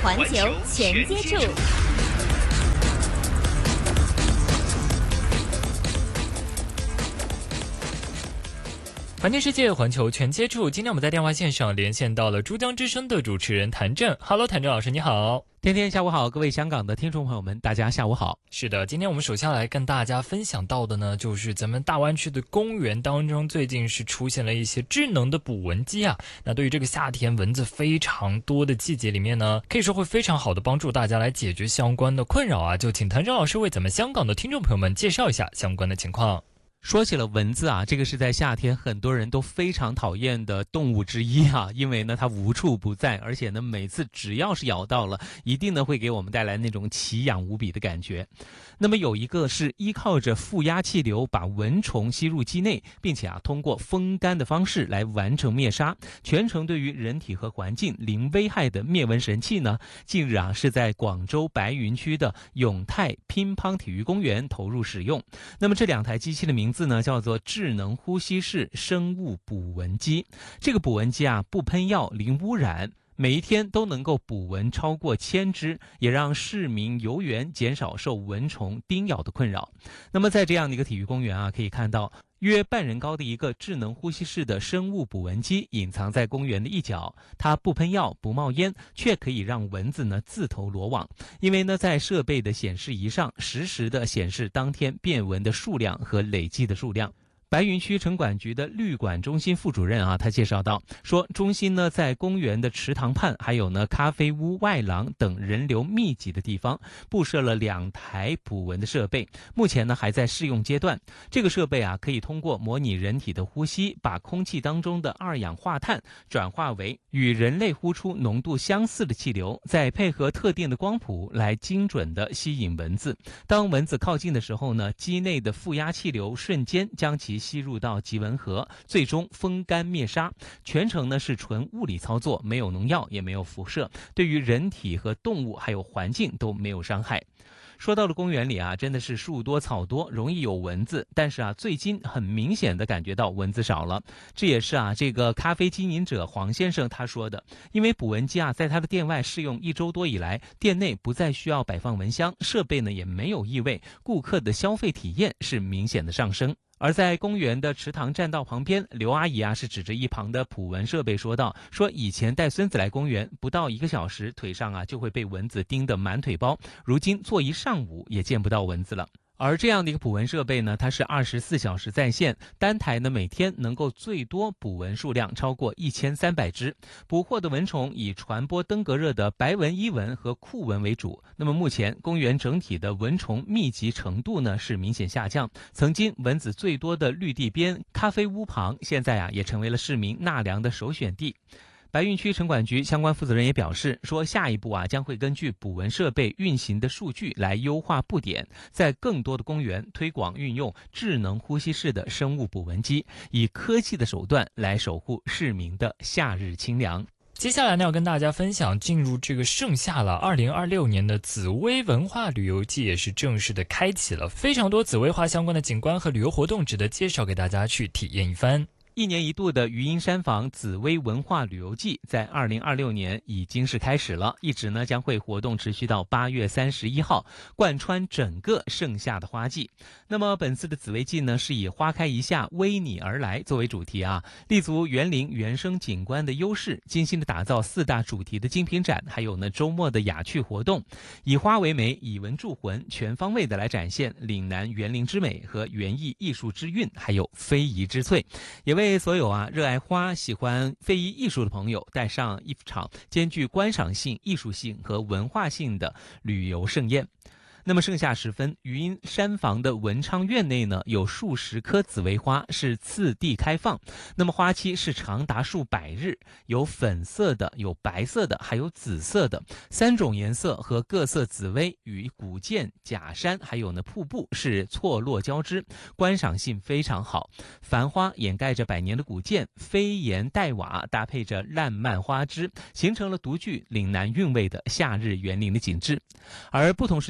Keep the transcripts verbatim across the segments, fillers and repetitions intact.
环球全接触。 环球世界，环球全接触。今天我们在电话线上连线到了珠江之声的主持人谭震。Hello， 谭震老师，你好。 天天下午好，各位香港的听众朋友们，大家下午好。 是的，今天我们首先来跟大家分享到的呢，就是咱们大湾区的公园当中，最近是出现了一些智能的捕蚊机啊。那对于这个夏天蚊子非常多的季节里面呢，可以说会非常好的帮助大家来解决相关的困扰啊。就请谭震老师为咱们香港的听众朋友们介绍一下相关的情况。 说起了蚊子啊，这个是在夏天很多人都非常讨厌的动物之一啊，因为呢它无处不在，而且呢每次只要是咬到了，一定呢会给我们带来那种奇痒无比的感觉。那么有一个是依靠着负压气流把蚊虫吸入机内，并且啊通过风干的方式来完成灭杀，全程对于人体和环境零危害的灭蚊神器呢，近日啊是在广州白云区的永泰乒乓体育公园投入使用。那么这两台机器的名字呢叫做智能呼吸式生物捕蚊机。这个捕蚊机啊不喷药，零污染，每一天都能够捕蚊超过千只，也让市民游园减少受蚊虫叮咬的困扰。那么在这样的一个体育公园啊，可以看到约半人高的一个智能呼吸式的生物捕蚊机隐藏在公园的一角，它不喷药不冒烟，却可以让蚊子呢自投罗网。因为呢在设备的显示仪上实时的显示当天变蚊的数量和累计的数量。白云区城管局的绿管中心副主任啊，他介绍到说，中心呢在公园的池塘畔，还有呢咖啡屋外廊等人流密集的地方布设了两台捕蚊的设备，目前呢还在试用阶段。这个设备啊可以通过模拟人体的呼吸，把空气当中的二氧化碳转化为与人类呼出浓度相似的气流，再配合特定的光谱来精准的吸引蚊子。当蚊子靠近的时候呢，机内的负压气流瞬间将其吸入到集蚊盒，最终风干灭杀。全程呢是纯物理操作，没有农药也没有辐射，对于人体和动物还有环境都没有伤害。说到了公园里啊，真的是树多草多，容易有蚊子，但是啊最近很明显的感觉到蚊子少了。这也是啊这个咖啡经营者黄先生他说的，因为捕蚊机啊在他的店外试用一周多以来，店内不再需要摆放蚊香，设备呢也没有异味，顾客的消费体验是明显的上升。而在公园的池塘栈道旁边，刘阿姨啊是指着一旁的捕蚊设备说道，说以前带孙子来公园，不到一个小时腿上啊就会被蚊子叮得满腿包，如今坐一上午也见不到蚊子了。而这样的一个捕蚊设备呢，它是二十四小时在线，单台呢每天能够最多捕蚊数量超过一千三百只，捕获的蚊虫以传播登革热的白纹伊蚊和库蚊为主。那么目前公园整体的蚊虫密集程度呢是明显下降，曾经蚊子最多的绿地边咖啡屋旁，现在啊也成为了市民纳凉的首选地。白云区城管局相关负责人也表示说，下一步啊将会根据捕蚊设备运行的数据来优化布点，在更多的公园推广运用智能呼吸式的生物捕蚊机，以科技的手段来守护市民的夏日清凉。 接下来呢，要跟大家分享进入这个盛夏了，二零二六年的紫薇文化旅游季也是正式的开启了，非常多紫薇花相关的景观和旅游活动值得介绍给大家去体验一番。 一年一度的余音山房紫薇文化旅游季在二零二六年已经是开始了，一直呢将会活动持续到八月三十一号，贯穿整个盛夏的花季。那么本次的紫薇季呢是以花开一夏为你而来作为主题啊，立足园林原生景观的优势，精心的打造四大主题的精品展，还有呢周末的雅趣活动，以花为媒，以文助魂，全方位的来展现岭南园林之美和园艺艺术之韵，还有非遗之翠，也为所有啊热爱花、喜欢非遗艺术的朋友带上一场兼具观赏性、艺术性和文化性的旅游盛宴。那么盛夏时分，余音山房的文昌院内呢，有数十棵紫薇花是次第开放。那么花期是长达数百日，有粉色的，有白色的，还有紫色的三种颜色和各色紫薇与古建、假山还有呢瀑布是错落交织，观赏性非常好。繁花掩盖着百年的古建，飞檐黛瓦搭配着烂漫花枝，形成了独具岭南韵味的夏日园林的景致。而不同时间段的景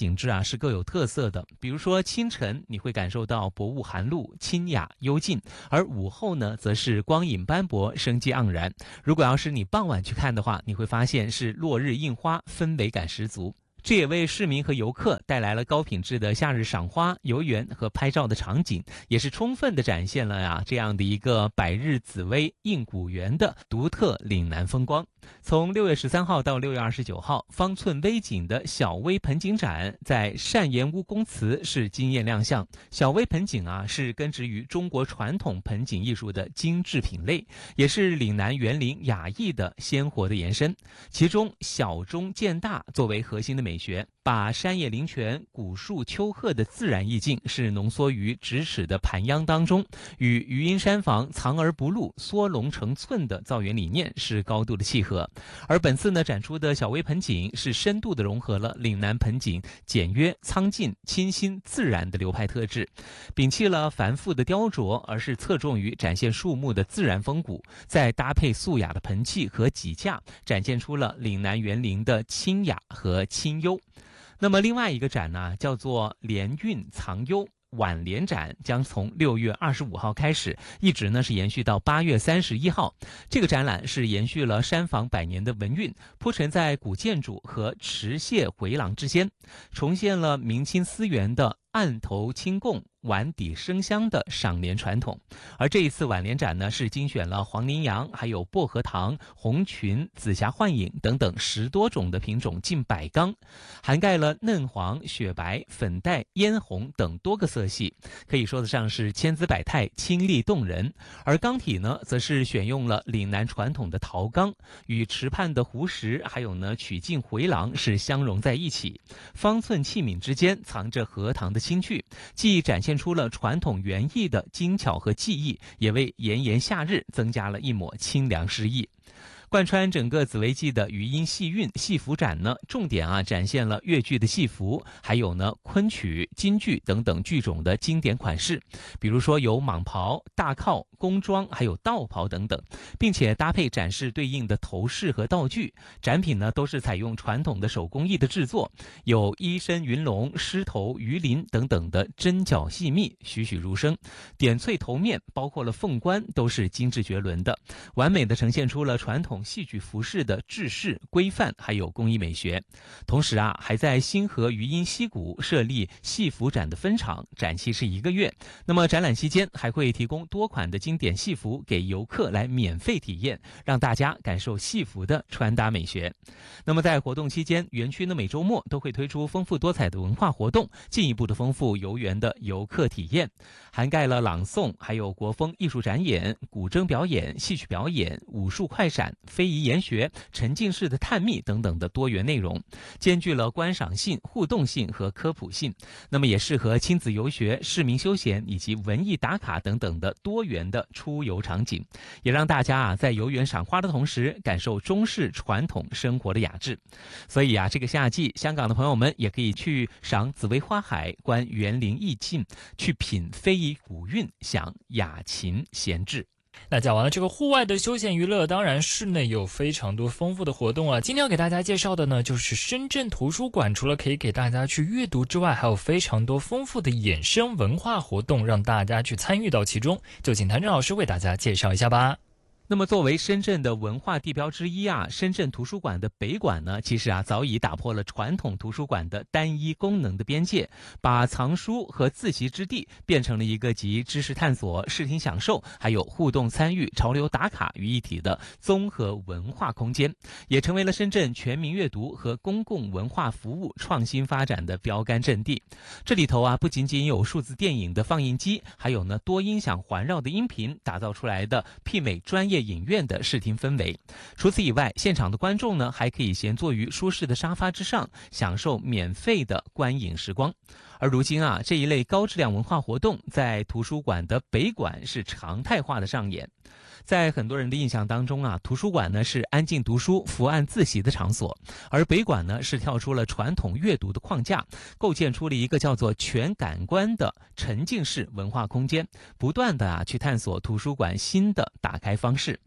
景致啊是各有特色的。比如说清晨你会感受到薄雾寒露，清雅幽静，而午后呢则是光影斑驳，生机盎然。如果要是你傍晚去看的话，你会发现是落日映花，氛围感十足。这也为市民和游客带来了高品质的夏日赏花、游园和拍照的场景，也是充分的展现了呀这样的一个百日紫薇映古园的独特岭南风光。从六月十三号到六月二十九号，方寸微景的小微盆景展在单檐屋公祠是惊艳亮相。小微盆景啊是根植于中国传统盆景艺术的精致品类，也是岭南园林雅逸的鲜活的延伸。其中小中见大作为核心的美学，把山野林泉、古树秋壑的自然意境是浓缩于咫尺的盘央当中，与余荫山房藏而不露、缩龙成寸的造园理念是高度的契合。而本次呢展出的小微盆景是深度的融合了岭南盆景简约、苍劲、清新、自然的流派特质，摒弃了繁复的雕琢，而是侧重于展现树木的自然风骨，再搭配素雅的盆器和几架，展现出了岭南园林的清雅和清幽。那么另外一个展呢，叫做莲韵藏幽晚莲展，将从六月二十五号开始，一直呢是延续到八月三十一号。这个展览是延续了山房百年的文韵，铺陈在古建筑和池榭回廊之间，重现了明清思源的案头清供、碗底生香的赏莲传统。而这一次晚莲展呢，是精选了黄羚羊、还有薄荷糖、红裙、紫霞幻影等等十多种的品种近百缸，涵盖了嫩黄、雪白、粉黛、嫣红等多个色系，可以说得上是千姿百态、清丽动人。而缸体呢，则是选用了岭南传统的陶缸，与池畔的湖石还有呢曲径回廊是相融在一起，方寸器皿之间藏着荷塘的清趣，既展现出了传统园艺的精巧和技艺，也为炎炎夏日增加了一抹清凉诗意。贯穿整个紫薇季的余音戏韵戏服展呢，重点啊展现了越剧的戏服，还有呢昆曲、京剧等等剧种的经典款式，比如说有蟒袍、大靠、宫装，还有道袍等等，并且搭配展示对应的头饰和道具。展品呢都是采用传统的手工艺的制作，有衣身云龙、狮头、鱼鳞等等的针脚细密，栩栩如生。点翠头面，包括了凤冠，都是精致绝伦的，完美的呈现出了传统戏剧服饰的制式规范，还有工艺美学。同时啊，还在星河余音溪谷设立戏服展的分场，展期是一个月。那么展览期间还会提供多款的经典戏服给游客来免费体验，让大家感受戏服的穿搭美学。那么在活动期间，园区呢每周末都会推出丰富多彩的文化活动，进一步的丰富游园的游客体验，涵盖了朗诵，还有国风艺术展演、古筝表演、戏曲表演、武术快闪、非遗研学、沉浸式的探秘等等的多元内容，兼具了观赏性、互动性和科普性。那么也适合亲子游学、市民休闲以及文艺打卡等等的多元的出游场景，也让大家啊在游园赏花的同时，感受中式传统生活的雅致。所以啊，这个夏季，香港的朋友们也可以去赏紫薇花海，观园林意境，去品非遗古韵，享雅琴闲置。 那讲完了这个户外的休闲娱乐，当然室内有非常多丰富的活动啊。今天要给大家介绍的呢，就是深圳图书馆，除了可以给大家去阅读之外，还有非常多丰富的衍生文化活动，让大家去参与到其中。就请谭正老师为大家介绍一下吧。 那么作为深圳的文化地标之一啊，深圳图书馆的北馆呢，其实啊早已打破了传统图书馆的单一功能的边界，把藏书和自习之地变成了一个集知识探索、视听享受还有互动参与、潮流打卡于一体的综合文化空间，也成为了深圳全民阅读和公共文化服务创新发展的标杆阵地。这里头啊不仅仅有数字电影的放映机，还有呢多音响环绕的音频打造出来的媲美专业影院的视听氛围。除此以外，现场的观众呢还可以闲坐于舒适的沙发之上，享受免费的观影时光。而如今啊，这一类高质量文化活动在图书馆的北馆是常态化的上演。在很多人的印象当中啊，图书馆呢是安静读书、伏案自习的场所，而北馆呢是跳出了传统阅读的框架，构建出了一个叫做全感官的沉浸式文化空间，不断的啊去探索图书馆新的打开方式。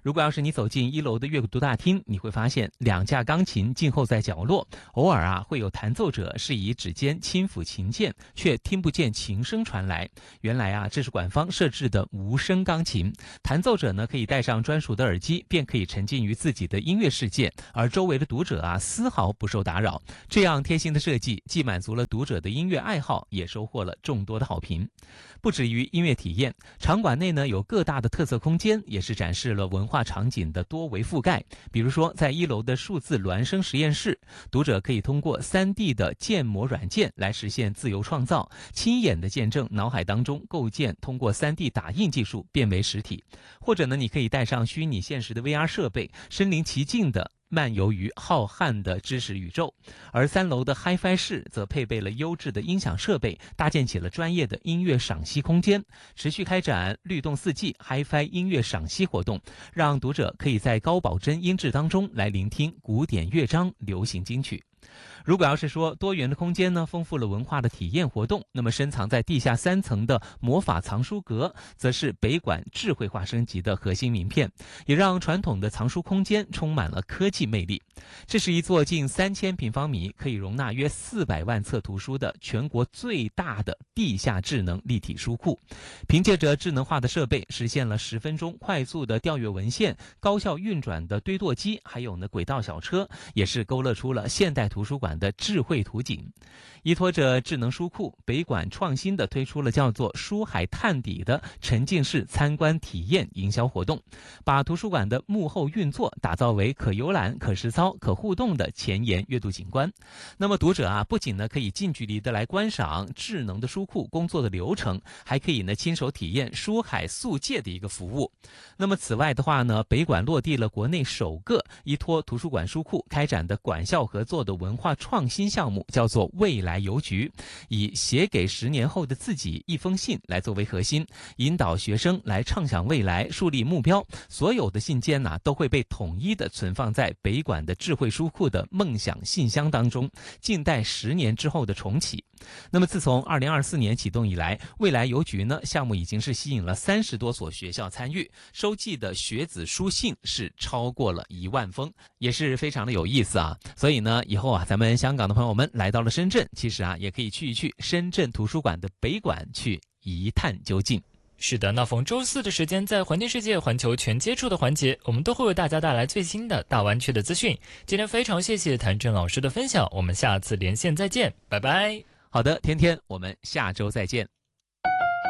如果要是你走进一楼的阅读大厅，你会发现两架钢琴静候在角落，偶尔啊会有弹奏者是以指尖轻抚琴键，却听不见琴声传来。原来啊这是馆方设置的无声钢琴，弹奏者呢可以戴上专属的耳机，便可以沉浸于自己的音乐世界，而周围的读者啊丝毫不受打扰。这样贴心的设计既满足了读者的音乐爱好，也收获了众多的好评。不止于音乐体验，场馆内呢有各大的特色空间，也是展示了文化场景的多维覆盖。比如说在一楼的数字孪生实验室，读者可以通过 三 D 的建模软件来实现自由创造，亲眼的见证脑海当中构建通过 三 D 打印技术变为实体。或者呢你可以带上虚拟现实的 V R 设备，身临其境的漫游于浩瀚的知识宇宙。而三楼的 Hi-Fi 室则配备了优质的音响设备，搭建起了专业的音乐赏析空间，持续开展律动四季 Hi-Fi 音乐赏析活动，让读者可以在高保真音质当中来聆听古典乐章、流行金曲。如果要是说多元的空间呢，丰富了文化的体验活动，那么深藏在地下三层的魔法藏书阁，则是北馆智慧化升级的核心名片，也让传统的藏书空间充满了科技魅力。这是一座近三千平方米，可以容纳约四百万册图书的全国最大的地下智能立体书库。凭借着智能化的设备，实现了十分钟快速的调阅文献、高效运转的堆垛机，还有呢轨道小车，也是勾勒出了现代图书馆的智慧图景。依托着智能书库，北馆创新的推出了叫做书海探底的沉浸式参观体验营销活动，把图书馆的幕后运作打造为可游览、可实操、可互动的前沿阅读景观。那么读者啊，不仅呢可以近距离的来观赏智能的书库工作的流程，还可以呢亲手体验书海速借的一个服务。那么此外的话呢，北馆落地了国内首个依托图书馆书库开展的馆校合作的文化创新项目，叫做未来邮局，以写给十年后的自己一封信来作为核心，引导学生来畅想未来，树立目标。所有的信件呢、啊、都会被统一的存放在北馆的智慧书库的梦想信箱当中，静待十年之后的重启。那么自从二零二四年启动以来，未来邮局呢项目已经是吸引了三十多所学校参与，收寄的学子书信是超过了一万封，也是非常的有意思啊。所以呢以后啊咱们香港的朋友们来到了深圳，其实啊也可以去一去深圳图书馆的北馆去一探究竟。 是的，那逢周四的时间，在环听世界环球全接触的环节，我们都会为大家带来最新的大湾区的资讯。今天非常谢谢谭震老师的分享，我们下次连线再见，拜拜。 好的，天天，我们下周再见。